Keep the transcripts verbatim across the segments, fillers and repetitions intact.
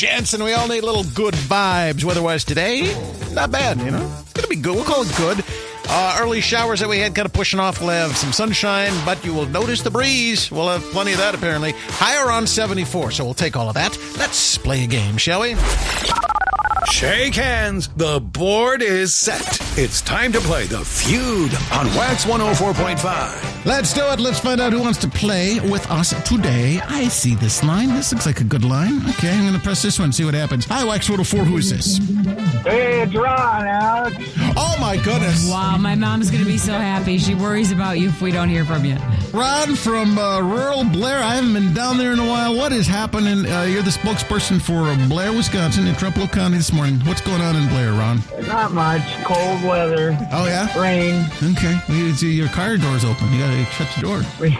Jansen, we all need little good vibes. Weather-wise today, not bad, you know. It's going to be good. We'll call it good. Uh, early showers that we had kind of pushing off. We'll have some sunshine, but you will notice the breeze. We'll have plenty of that, apparently. High around seventy-four, so we'll take all of that. Let's play a game, shall we? Shake hands. The board is set. It's time to play The Feud on Wax one oh four point five. Let's do it. Let's find out who wants to play with us today. I see this line. This looks like a good line. Okay, I'm going to press this one and see what happens. Hi, Wax one oh four. Who is this? Hey, it's Ron, Alex. Oh, my goodness. Wow, my mom's going to be so happy. She worries about you if we don't hear from you. Ron from uh, rural Blair. I haven't been down there in a while. What is happening? Uh, you're the spokesperson for uh, Blair, Wisconsin, in Trumbull County this morning. What's going on in Blair, Ron? Not much. Cold weather. Oh, yeah? Rain. Okay. Well, you see your car door's open. You got to shut the door.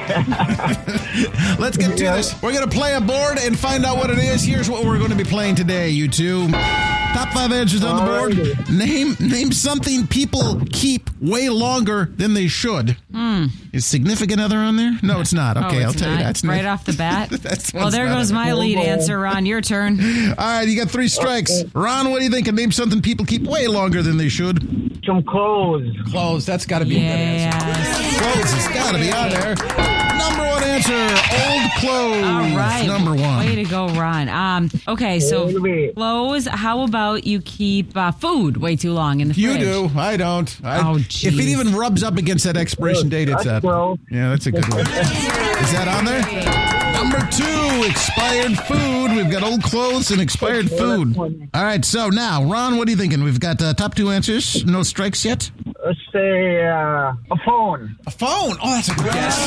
Let's get to Yeah. this. We're going to play a board and find out what it is. Here's what we're going to be playing today, you two. Top five answers on the board. Alrighty. Name name something people keep way longer than they should. Mm. Is significant other on there? No, it's not. Okay, oh, it's I'll tell not. you that's right not. off the bat. That's well, one's there not goes on my lead Oh. answer, Ron. Your turn. All right, you got three strikes. Ron, what do you think? Name something people keep way longer than they should. Some clothes. Clothes. That's got to be a good answer. Yes. Clothes has got to be on there. Number one answer, old clothes. All right. Number one. Way to go, Ron. Um, okay, so Way to be. clothes. How about you keep uh, food way too long in the You fridge? do. I don't. I, Oh, if jeez. it even rubs up against that expiration date, it's That's out. gross. Yeah, that's a good one. Is that on there? Number two, expired food. We've got old clothes and expired food. All right, so now, Ron, what are you thinking? We've got uh, top two answers. No strikes yet? Let's say uh, a phone. A phone. Oh, that's a good guess.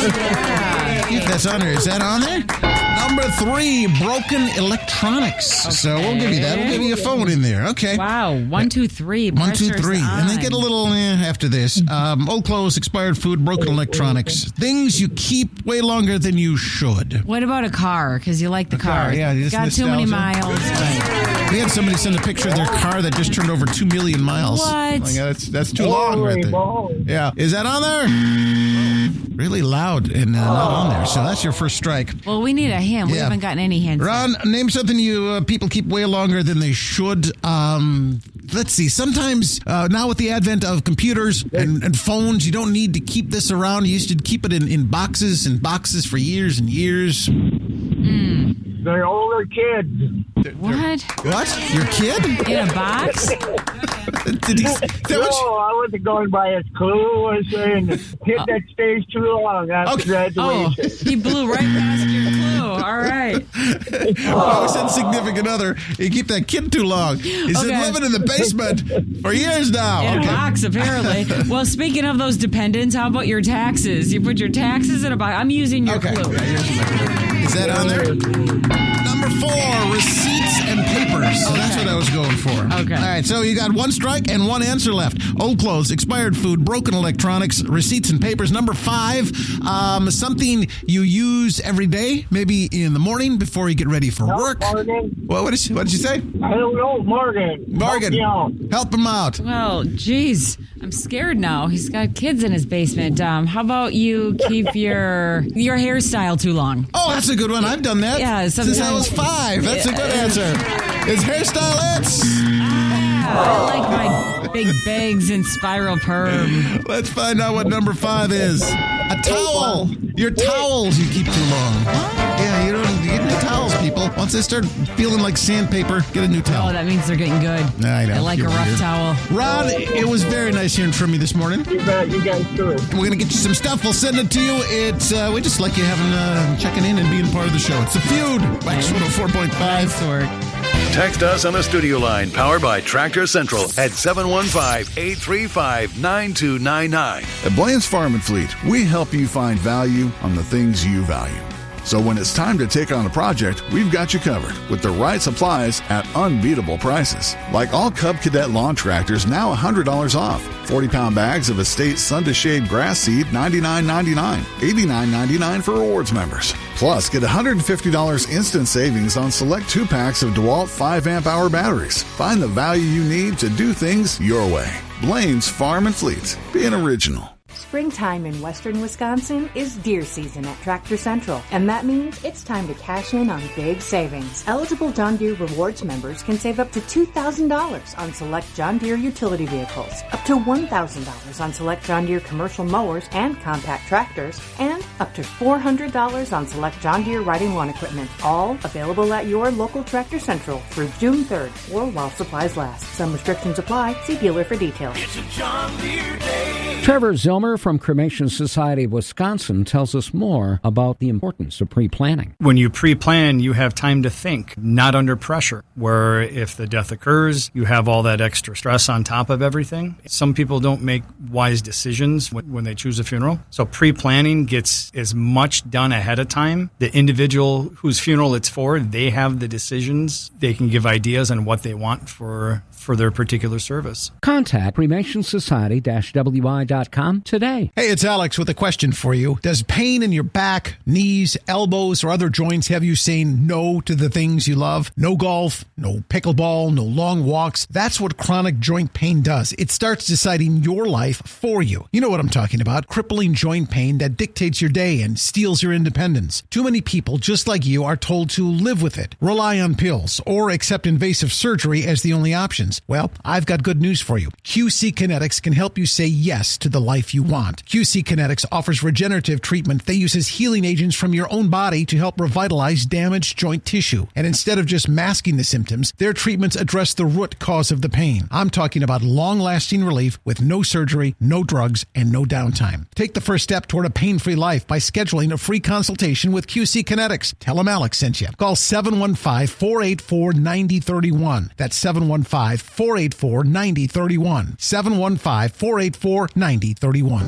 If that's on there. Is that on there? Number three, broken electronics. So we'll give you that. We'll give you a phone in there. Okay. Wow. One, two, three. One, two, Pressure's three. And they on. get a little eh, after this. Um, old clothes, expired food, broken electronics. Things you keep way longer than you should. What about a car? Because you like the car. car, yeah, you just Got too many nostalgia. miles. Right. We had somebody send a picture of their car that just turned over two million miles. What? Oh, yeah, that's, that's too long right there. Holy Yeah. Is that on there? Really loud and uh, not on there. So that's your first strike. Well, we need a hint. We Yeah. haven't gotten any hints. Ron, name something you uh, people keep way longer than they should. Um, let's see. Sometimes uh, now with the advent of computers and, and phones, you don't need to keep this around. You used to keep it in, in boxes and boxes for years and years. They're older kids. What? What? Your kid? In a box? Did he, that No, was, I wasn't going by his clue. I was saying, kid that stays too long after Okay. Oh, graduation. he blew right past your clue. All right. oh, it's insignificant other. You keep that kid too long. He's been Okay. living in the basement for years now. In Okay. a box, apparently. Well, speaking of those dependents, how about your taxes? You put your taxes in a box. I'm using your Okay. clue. Yeah, here's my clue. Is that on there? Number four, receipts and papers. So that's what I was going for. Okay. All right, so you got one strike and one answer left. Old clothes, expired food, broken electronics, receipts and papers. Number five, um, something you use every day, maybe in the morning before you get ready for No, work. Morgan. What, what, did, you, what did you say? I don't know, Morgan. Morgan, Help me out. help him out. Well, geez, I'm scared now. He's got kids in his basement. Um, how about you keep your your hairstyle too long? Oh, that's a good one. I've done that Yeah, since I was sometimes- five. That's a good answer. Is hairstyle it? I like my big bags and spiral perm. Let's find out what number five is. A towel. Your towels you keep too long. Yeah, you don't you get new towels, people. Once they start feeling like sandpaper, get a new Oh, towel. that means they're getting good. I know. I like You're a rough weird. towel. Ron, it was very nice hearing from you this morning. You bet you guys do it. We're gonna get you some stuff. We'll send it to you. It's uh, we just like you having uh, checking in and being part of the show. It's a feud. Wax one oh four point five. Nice work. Text us on the studio line powered by Tractor Central at seven one five, eight three five, nine two nine nine. At Blaine's Farm and Fleet, we help you find value on the things you value. So when it's time to take on a project, we've got you covered with the right supplies at unbeatable prices. Like all Cub Cadet lawn tractors, now one hundred dollars off. forty-pound bags of Estate Sun to Shade grass seed, ninety-nine ninety-nine. eighty-nine ninety-nine for rewards members. Plus, get one hundred fifty dollars instant savings on select two-packs of DeWalt five amp hour batteries. Find the value you need to do things your way. Blaine's Farm and Fleet. Be an original. Springtime in western Wisconsin is deer season at Tractor Central, and that means it's time to cash in on big savings. Eligible John Deere Rewards members can save up to two thousand dollars on select John Deere utility vehicles, up to one thousand dollars on select John Deere commercial mowers and compact tractors, and up to four hundred dollars on select John Deere riding lawn equipment, all available at your local Tractor Central through June third or while supplies last. Some restrictions apply. See dealer for details. It's a John Deere day. Trevor Zilmer from Cremation Society of Wisconsin tells us more about the importance of pre-planning. When you pre-plan, you have time to think, not under pressure, where if the death occurs, you have all that extra stress on top of everything. Some people don't make wise decisions when, when they choose a funeral. So pre-planning gets as much done ahead of time. The individual whose funeral it's for, they have the decisions. They can give ideas on what they want for for their particular service. Contact cremation society dash w i dot com today. Hey, it's Alex with a question for you. Does pain in your back, knees, elbows, or other joints have you saying no to the things you love? No golf, no pickleball, no long walks. That's what chronic joint pain does. It starts deciding your life for you. You know what I'm talking about. Crippling joint pain that dictates your day and steals your independence. Too many people, just like you, are told to live with it, rely on pills, or accept invasive surgery as the only options. Well, I've got good news for you. Q C Kinetics can help you say yes to the life you want. Q C Kinetics offers regenerative treatment that uses healing agents from your own body to help revitalize damaged joint tissue. And instead of just masking the symptoms, their treatments address the root cause of the pain. I'm talking about long-lasting relief with no surgery, no drugs, and no downtime. Take the first step toward a pain-free life by scheduling a free consultation with Q C Kinetics. Tell them Alex sent you. Call seven one five, four eight four, nine zero three one. That's seven one five, four eight four, nine zero three one. seven one five, four eight four, nine zero three one.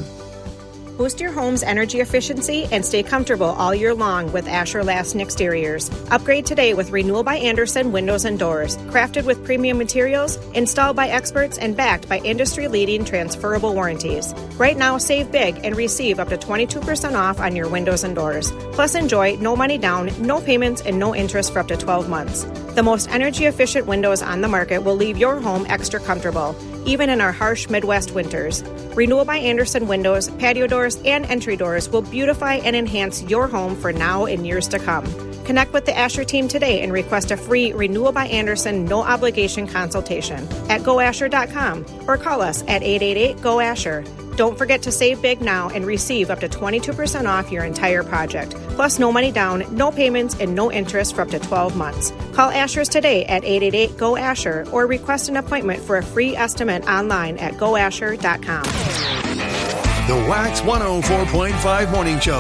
Boost your home's energy efficiency and stay comfortable all year long with Asher Lasten Exteriors. Upgrade today with Renewal by Andersen Windows and Doors. Crafted with premium materials, installed by experts, and backed by industry-leading transferable warranties. Right now, save big and receive up to twenty-two percent off on your windows and doors. Plus, enjoy no money down, no payments, and no interest for up to twelve months. The most energy-efficient windows on the market will leave your home extra comfortable, even in our harsh Midwest winters. Renewal by Andersen windows, patio doors, and entry doors will beautify and enhance your home for now and years to come. Connect with the Asher team today and request a free Renewal by Andersen no-obligation consultation at go asher dot com or call us at eight eight eight, G O, Asher. Don't forget to save big now and receive up to twenty-two percent off your entire project. Plus, no money down, no payments, and no interest for up to twelve months. Call Asher's today at eight eight eight, G O, Asher or request an appointment for a free estimate online at go asher dot com. The Wax one oh four point five Morning Show.